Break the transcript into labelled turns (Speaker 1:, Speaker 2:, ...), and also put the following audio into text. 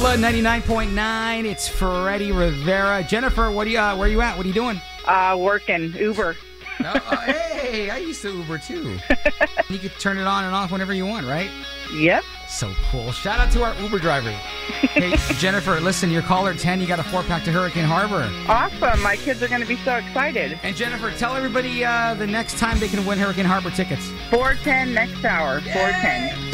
Speaker 1: Chula 99.9. It's Freddie Rivera. Jennifer, where are you at? What are you doing?
Speaker 2: Working. Uber.
Speaker 1: Hey, I used to Uber too. You could turn it on and off whenever you want, right?
Speaker 2: Yep.
Speaker 1: So cool. Shout out to our Uber drivers. Hey, Jennifer, listen, your caller at 10, you got a 4-pack to Hurricane Harbor.
Speaker 2: Awesome. My kids are going to be so excited.
Speaker 1: And Jennifer, tell everybody the next time they can win Hurricane Harbor tickets.
Speaker 2: 4:10 next hour. 4:10.